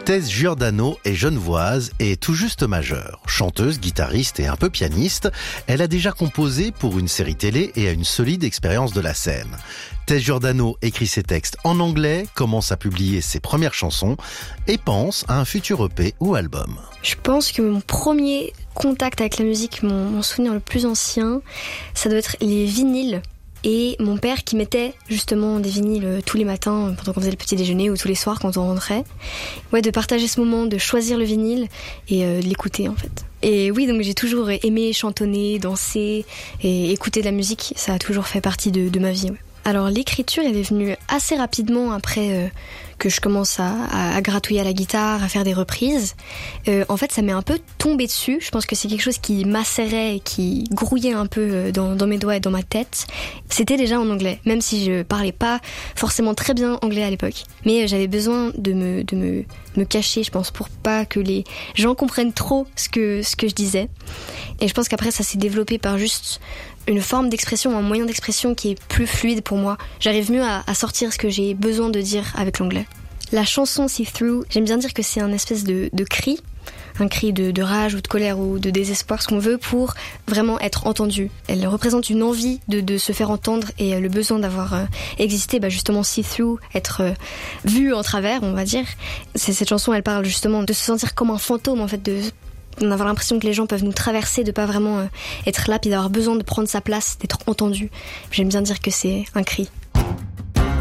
Tess Giordano est genevoise et tout juste majeure. Chanteuse, guitariste et un peu pianiste, elle a déjà composé pour une série télé et a une solide expérience de la scène. Tess Giordano écrit ses textes en anglais, commence à publier ses premières chansons et pense à un futur EP ou album. Je pense que mon premier contact avec la musique, mon souvenir le plus ancien, ça doit être les vinyles. Et mon père qui mettait justement des vinyles tous les matins pendant qu'on faisait le petit déjeuner ou tous les soirs quand on rentrait. Ouais, de partager ce moment, de choisir le vinyle et de l'écouter en fait. Et oui, donc j'ai toujours aimé chantonner, danser et écouter de la musique. Ça a toujours fait partie de ma vie. Ouais. Alors l'écriture, elle est venue assez rapidement après que je commence à gratouiller à la guitare, à faire des reprises. En fait, ça m'est un peu tombé dessus. Je pense que c'est quelque chose qui macérait et qui grouillait un peu dans mes doigts et dans ma tête. C'était déjà en anglais, même si je parlais pas forcément très bien anglais à l'époque. Mais j'avais besoin de me cacher, je pense, pour pas que les gens comprennent trop ce que je disais. Et je pense qu'après, ça s'est développé par juste une forme d'expression, un moyen d'expression qui est plus fluide pour moi. J'arrive mieux à sortir ce que j'ai besoin de dire avec l'anglais. La chanson See Through, j'aime bien dire que c'est un espèce de cri, un cri de rage ou de colère ou de désespoir, ce qu'on veut pour vraiment être entendu. Elle représente une envie de se faire entendre et le besoin d'avoir existé, justement see through, être vu en travers, on va dire. Cette chanson, elle parle justement de se sentir comme un fantôme, en fait, d'avoir l'impression que les gens peuvent nous traverser, de pas vraiment être là, puis d'avoir besoin de prendre sa place, d'être entendu. J'aime bien dire que c'est un cri.